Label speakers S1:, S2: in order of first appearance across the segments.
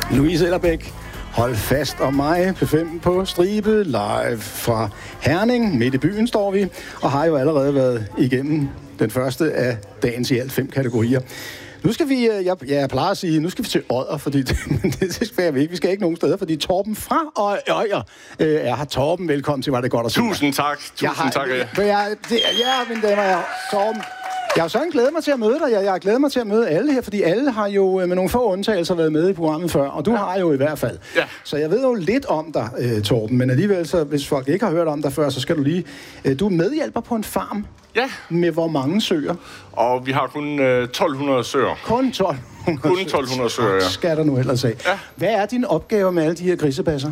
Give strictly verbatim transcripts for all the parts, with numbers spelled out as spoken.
S1: Louise Ellerbæk, hold fast om mig, P fem på stribe, live fra Herning. Midt i byen står vi, og har jo allerede været igennem den første af dagens i alt fem kategorier. Nu skal vi, jeg, ja, jeg plejer at sige, nu skal vi til Odder, fordi det, det skal vi ikke. Vi skal ikke nogen steder, fordi Torben fra Odder øh, er her. Torben, velkommen til, var det godt at se.
S2: Tusind tak, tusind
S1: har,
S2: tak.
S1: Ja, jeg, det, ja, mine damer og herrer, Torben. Jeg har sådan glædet mig til at møde dig. Jeg, jeg har glædet mig til at møde alle her, fordi alle har jo med nogle få undtagelser været med i programmet før, og du ja. har jo i hvert fald. Ja. Så jeg ved jo lidt om dig, øh, Torben, men alligevel, så, hvis folk ikke har hørt om dig før, så skal du lige... Øh, du er medhjælper på en farm.
S2: Ja.
S1: Med hvor mange søer?
S2: Og vi har kun øh, tolv hundrede søer.
S1: Kun tolv hundrede
S2: Kun tolv hundrede søer, ja.
S1: Skal der nu ellers af. Ja. Hvad er din opgave med alle de her grisebasser?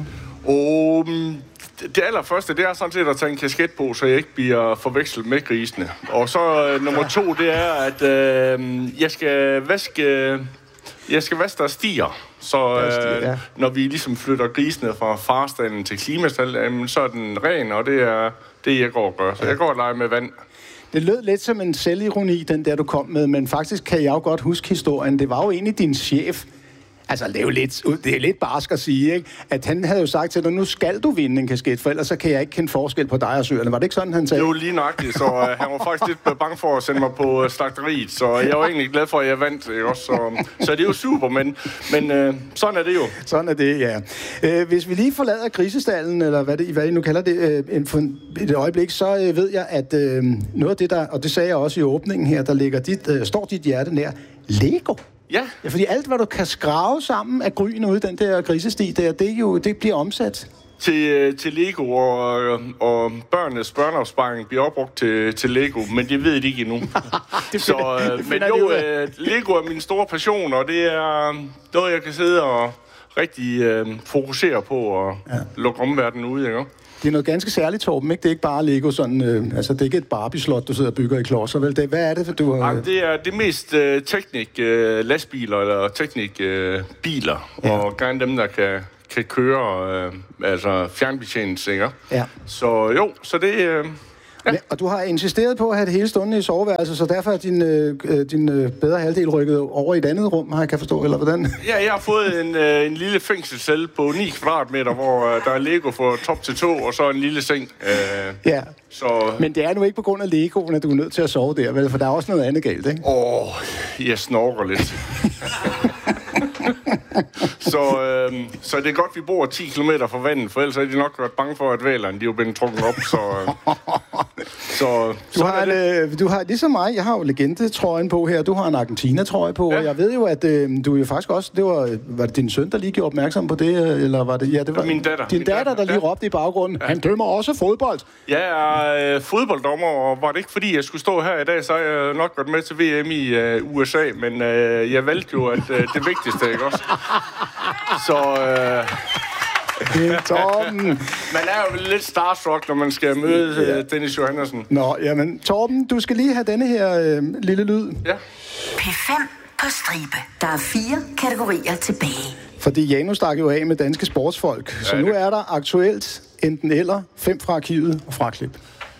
S2: Og det allerførste, det er sådan set at tage en kasket på, så jeg ikke bliver forvekslet med grisene. Og så øh, nummer to, det er, at øh, jeg skal vaske... Jeg skal vaske der stier, så øh, ja. når vi ligesom flytter grisene fra farstanden til klimastal, øh, så er den ren, og det er det, jeg går og gør. Så jeg går og leger med vand.
S1: Det lød lidt som en selvironi, den der, du kom med, men faktisk kan jeg jo godt huske historien. Det var jo egentlig din chef. Altså, det er jo lidt, det er lidt barsk at sige, ikke? At han havde jo sagt til dig, nu skal du vinde en kasket, for ellers så kan jeg ikke kende forskel på dig og søerne. Var det ikke sådan, han sagde?
S2: Jo, lige nøjagtigt, så uh, han var faktisk lidt bange for at sende mig på slagteriet, så jeg var egentlig glad for, at jeg vandt, ikke også? Så, så det er jo super, men, men uh, sådan er det jo.
S1: Sådan er det, ja. Uh, hvis vi lige forlader grisestallen, eller hvad, det, hvad I nu kalder det, uh, en, for et øjeblik, så uh, ved jeg, at uh, noget af det, der, og det sagde jeg også i åbningen her, der ligger dit, uh, står dit hjerte nær, Lego.
S2: Ja.
S1: Ja, fordi alt, hvad du kan skrave sammen af gryn ude i den der grisesti der, det, er jo, det bliver omsat.
S2: Til, til Lego, og, og børnenes børneopsparing bliver opbrugt til, til Lego, men det ved de ikke endnu. det Så, finder, det men jo, uh, Lego er min store passion, og det er noget, jeg kan sidde og rigtig uh, fokusere på og ja. lukke omverdenen ud, ikke?
S1: Det er noget ganske særligt, Torben, ikke? Det er ikke bare Lego sådan... Øh, altså, det er ikke et Barbie-slot, du sidder og bygger i klodser, vel? Det, hvad er det, for du har...
S2: Øh... Det er det mest øh, teknik-lastbiler, øh, eller teknik-biler, øh, ja. og gerne dem, der kan, kan køre, øh, altså fjernbetjenes, ikke? Ja. Så jo, så det... Øh,
S1: Ja. Og du har insisteret på at have det hele stående i soveværelset, så derfor er din, øh, din øh, bedre halvdel rykket over i et andet rum, har jeg kan forstå, eller hvordan?
S2: Ja, jeg har fået en, øh, en lille fængselscelle på ni kvadratmeter, hvor øh, der er Lego fra top til to, og så en lille seng. Øh,
S1: ja,
S2: så...
S1: men det er nu ikke på grund af Legoen, at du er nødt til at sove der, vel? For der er også noget andet galt, ikke?
S2: Åh, oh, jeg snorker lidt. så, øh, så det er godt, vi bor ti kilometer fra vandet, for ellers er de nok været bange for, at hvalerne, de er jo blevet trukket op, så... Øh, så
S1: du, har en, øh, du har, ligesom mig, jeg har jo legende-trøjen på her, du har en Argentina-trøje på, ja. og jeg ved jo, at øh, du jo faktisk også, det var, var det din søn, der lige gjorde opmærksom på det, eller var det... Ja, det var
S2: min datter.
S1: Din
S2: min
S1: datter,
S2: datter,
S1: der lige ja. råbte i baggrunden, ja. Han dømmer også fodbold.
S2: Jeg er øh, fodbolddommer, og var det ikke fordi, jeg skulle stå her i dag, så har jeg nok gået med til V M i øh, U S A, men øh, jeg valgte jo, at øh, det vigtigste, ikke også? Så... Øh,
S1: Torben.
S2: Man er jo lidt starstruck, når man skal møde ja. Dennis Johannesson.
S1: Nå, jamen, Torben, du skal lige have denne her øh, lille lyd.
S2: Ja.
S3: P fem på stribe. Der er fire kategorier tilbage.
S1: Fordi Janus stak jo af med danske sportsfolk. Ja, så nu er der aktuelt enten eller fem fra arkivet og fraklip.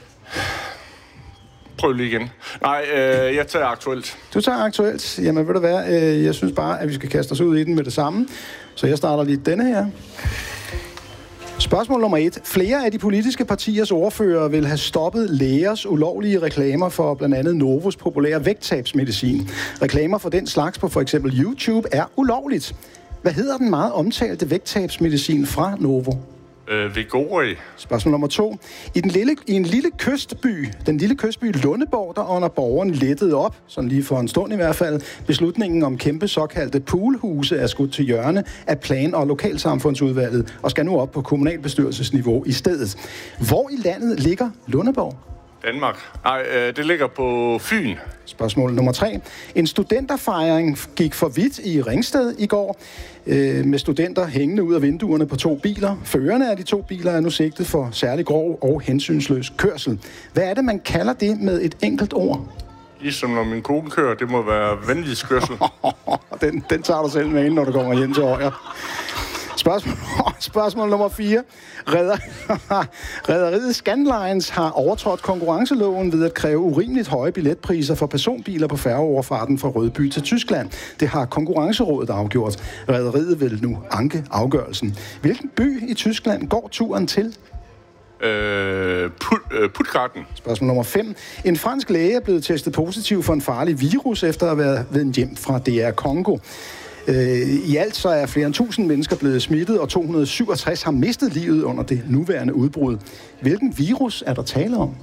S2: Prøv lige igen. Nej, øh, jeg tager aktuelt.
S1: Du tager aktuelt. Jamen, ved du hvad, øh, jeg synes bare, at vi skal kaste os ud i den med det samme. Så jeg starter lige denne her. Spørgsmål nummer et. Flere af de politiske partiers ordfører vil have stoppet lægers ulovlige reklamer for blandt andet Novos populære vægttabsmedicin. Reklamer for den slags på for eksempel YouTube er ulovligt. Hvad hedder den meget omtalte vægttabsmedicin fra Novo?
S2: Øh, Vigori.
S1: Spørgsmål nummer to. I, den lille, I en lille kystby, den lille kystby Lundeborg, der under borgeren lettede op, sådan lige for en stund i hvert fald, beslutningen om kæmpe såkaldte poolhuse er skudt til hjørne af plan- og lokalsamfundsudvalget og skal nu op på kommunalbestyrelsesniveau i stedet. Hvor i landet ligger Lundeborg?
S2: Danmark. Nej, øh, det ligger på Fyn.
S1: Spørgsmål nummer tre. En studenterfejring gik for vidt i Ringsted i går, øh, med studenter hængende ud af vinduerne på to biler. Førerne af de to biler er nu sigtet for særlig grov og hensynsløs kørsel. Hvad er det, man kalder det med et enkelt ord?
S2: Ligesom når min kone kører, det må være vanvidskørsel.
S1: den, den tager du selv med ind, når du kommer hjem til Højer. Spørgsmål, spørgsmål nummer fire. Redder, Rederiet Scandlines har overtrådt konkurrenceloven ved at kræve urimeligt høje billetpriser for personbiler på færgeoverfarten fra Rødby til Tyskland. Det har Konkurrencerådet afgjort. Rederiet vil nu anke afgørelsen. Hvilken by i Tyskland går turen til?
S2: Øh, put, øh, Puttgarten.
S1: Spørgsmål nummer fem. En fransk læge er blevet testet positiv for en farlig virus efter at have været vendt hjem fra D R Congo. I alt så er flere end tusind mennesker blevet smittet, og to hundrede og syvogtres har mistet livet under det nuværende udbrud. Hvilken virus er der tale om?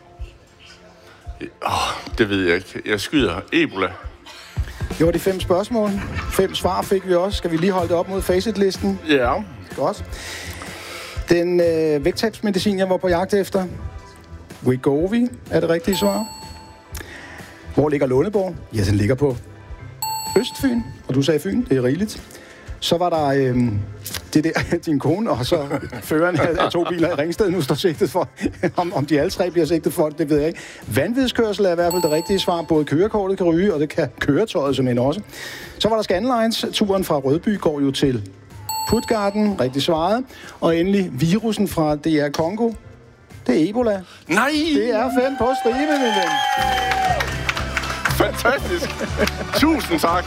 S2: Oh, det ved jeg ikke. Jeg skyder Ebola.
S1: Det var de fem spørgsmål. Fem svar fik vi også. Skal vi lige holde det op mod facitlisten?
S2: Ja.
S1: Godt. Den øh, vægttabsmedicin, jeg var på jagt efter. Wegovy er det rigtige svar. Hvor ligger Lundeborg? Ja, den ligger på Østfyn, og du sagde Fyn, det er rigeligt. Så var der øh, det der, din kone, og så føreren af to biler i Ringsted, nu står sigtet for. om, om de alle tre bliver sigtet for, det ved jeg ikke. Vanvidskørsel er i hvert fald det rigtige svar. Både kørekortet kan ryge, og det kan køretøjet som en også. Så var der Scandlines. Turen fra Rødby går jo til Puttgarten, rigtig svaret. Og endelig virusen fra D R Congo. Det er Ebola.
S2: Nej!
S1: Det er fem på stribe, min ven.
S2: Fantastisk. Tusind tak.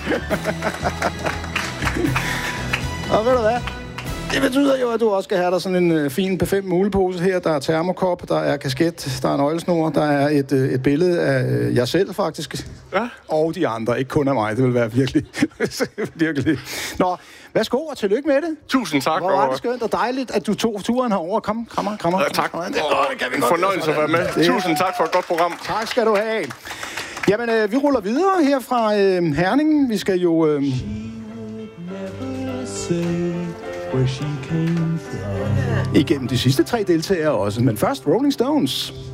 S1: Og ved du hvad? Det betyder jo, at du også skal have dig sådan en øh, fin P fem mulepose her. Der er termokop, der er kasket, der er nøglesnor, der er et, øh, et billede af øh, jer selv faktisk. Ja. Og de andre, ikke kun af mig. Det vil være virkelig, virkelig. Nå, værsgo og tillykke med det.
S2: Tusind tak.
S1: Hvor var det skønt og dejligt, at du tog turen herover. Kom, krammer, krammer.
S2: Ja, tak.
S1: Det,
S2: åh, det kan vi en godt fornøjelse at være med. Det. Tusind tak for et godt program.
S1: Tak skal du have. Jamen, øh, vi ruller videre her fra øh, Herning. Vi skal jo... Øh, igennem de sidste tre deltagere også. Men først Rolling Stones.